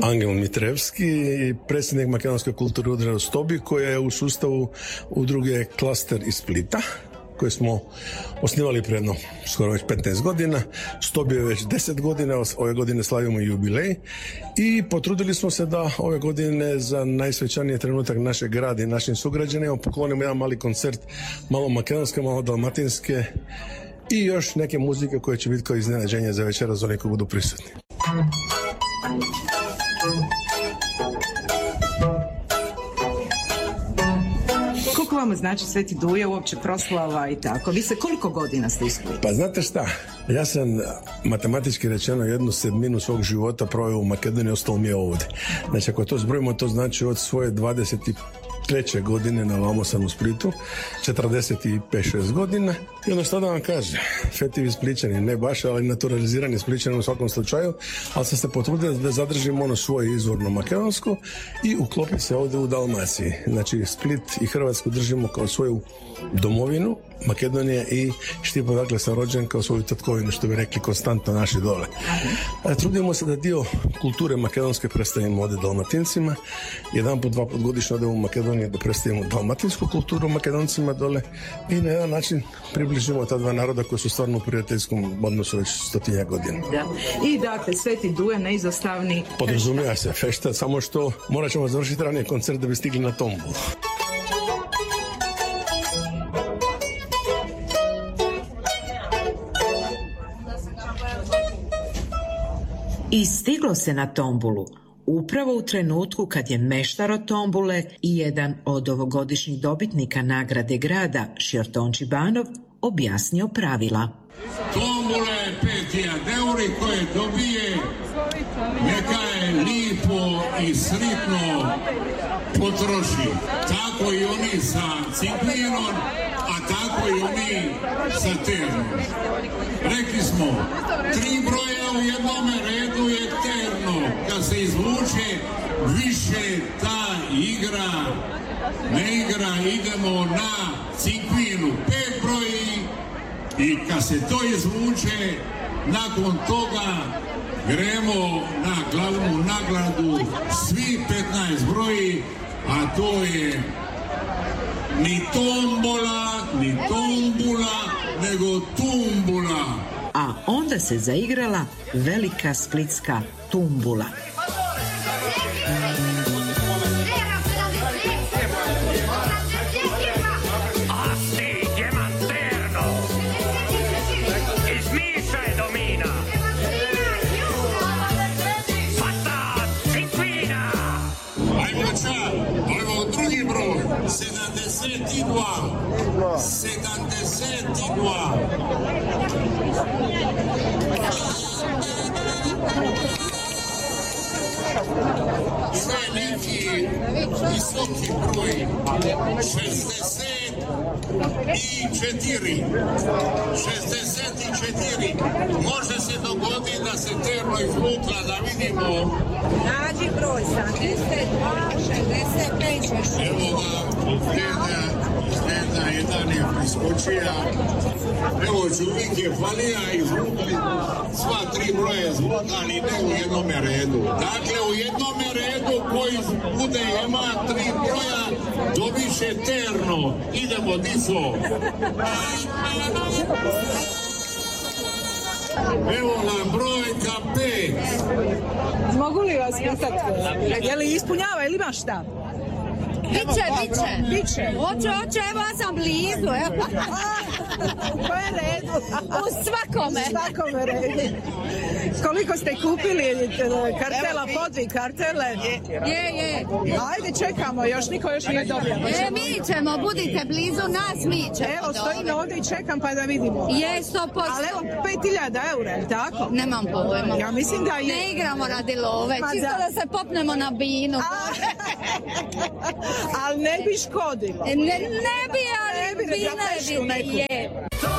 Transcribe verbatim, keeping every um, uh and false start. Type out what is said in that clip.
Angel Mitrevski, predsjednik makedonske kulturne udruge Stobi, koja je u sustavu udruge Klaster iz Splita, koje smo osnivali prije jedno skoro već petnaest godina. Stobi je već deset godina, ove godine slavimo jubilej i potrudili smo se da ove godine za najsvećaniji trenutak našeg grada i našim sugrađanima poklonimo jedan mali koncert, malo makedonske, malo dalmatinske i još neke muzike koje će biti kao iznenađenje za večera za one koji budu prisutni. Koliko vama znači Sveti Duje, uopće proslava i tako? Vi se koliko godina ste ispili? Pa znate šta, ja sam matematički rečeno jednu sedminu svog života proveo u Makedoniji, ostalo mi je ovdje. Znači ako to zbrojimo, to znači od svoje dvadeset treće godine na vamo sam u Splitu, četrdeset pet šest godina i ono što da vam kaže, fetivi Spličani, ne baš, ali naturalizirani Spličani u svakom slučaju, ali sam se potrudio da zadržim ono svoje izvorno makedonsko i uklopi se ovdje u Dalmaciji. Znači Split i Hrvatsku držimo kao svoju domovinu Makedonije i Štipo, dakle sam rođen kao svoju tatkovinu, što bi rekli konstantno naši dole. E, trudimo se da dio kulture makedonske predstavimo ovdje Dalmatincima, jedan put, dva put godišnje odemo u Makedoniju da predstavimo dalmatinsku kulturu Makedoncima dole i na jedan način približimo ta dva naroda koji su stvarno u prijateljskom odnosu već stotinja godina. Da. I dakle, Sveti Duje, neizostavni... Podrazumijeva se fešta, samo što morat ćemo završiti ranije koncert da bi stigli na tombolu. I stiglo se na tombulu, upravo u trenutku kad je meštar od tombule i jedan od ovogodišnjih dobitnika nagrade grada, Širtonči Banov, objasnio pravila. Tombula je pet hiljada euri koje dobije, neka je lipo i sritno potroši. Tako i oni sa cinklinom, a tako i oni sa ternom. Rekli smo, tri broja u jednom redu je terno. Kad se izvuče, više ta igra ne igra, idemo na cinkvinu. Pet broji i kad se to izvuče, nakon toga gremo na glavnu nagradu, svi petnaest broji, a to je ni tombola, ni tombula, nego tumbula. A onda se zaigrala velika splitska tumbula. sedamdeset dva. sedamdeset dva. Sve neki visoki broj. šezdeset četiri. šezdeset četiri. Može se dogoditi da se terno izvukla, da vidimo. Nađi broj, sedamdeset dva, šezdeset pet. Evo ga, izgleda, izgleda, jedan je priskočija. Evo čovjek je falija, izvukli sva tri broje izvukla, ali ne u jednome redu. Dakle, u jednome redu koji bude ima tri broja, dobit će terno. Idemo, dico. Evo nam brojka pet. Mogu li vas pitati, je li ispunjava ili ima šta? Biće, biće. Biće. Oće, oće, evo ja sam blizu, evo. U kojem redu? U svakome. U svakome redu. Koliko ste kupili kartela, po dvi kartele? Je, je. Ajde, čekamo, još niko još nije dobio. E, mi ćemo, budite blizu nas, mi ćemo. Evo, stojim ovdje i čekam pa da vidimo. Je, sto posto. Ali evo, pet hiljada eura, je li tako? Nemam pojma. Ja mislim da je. Ne igramo radi love, Ma čisto da. da se popnemo na binu. Ali ne bi škodilo. Ne, ne bi, ali Ne bi, bina za feštu je, neku. je.